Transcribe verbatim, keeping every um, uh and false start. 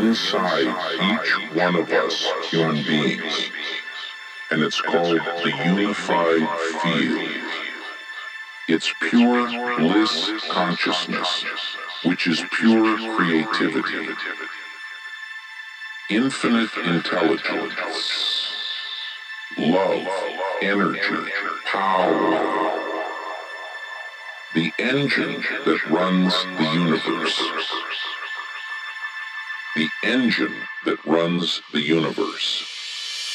inside each one of us human beings, and it's called the unified field. It's pure bliss consciousness, which is pure creativity, infinite intelligence, love, energy, power, the engine that runs the universe. The engine that runs the universe.